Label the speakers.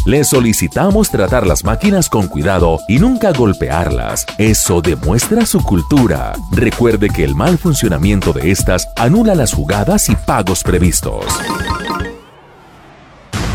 Speaker 1: Le solicitamos tratar las máquinas con cuidado y nunca golpearlas. Eso demuestra su cultura. Recuerde que el mal funcionamiento de estas anula las jugadas y pagos previstos.